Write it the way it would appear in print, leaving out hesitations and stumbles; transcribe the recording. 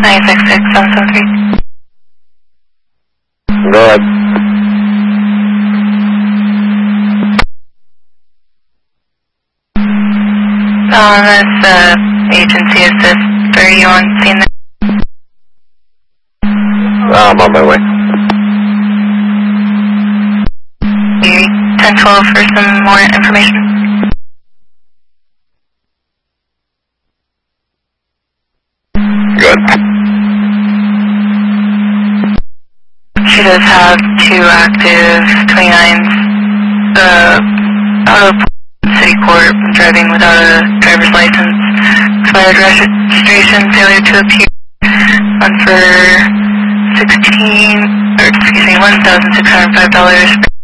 966-773. Go ahead. This agency assist. Are you on scene there? I'm on my way. 1012 for some more information. Good. She does have 2 active 29s. Out of City Court, driving without a driver's license, expired registration, failure to appear, one for $1,605.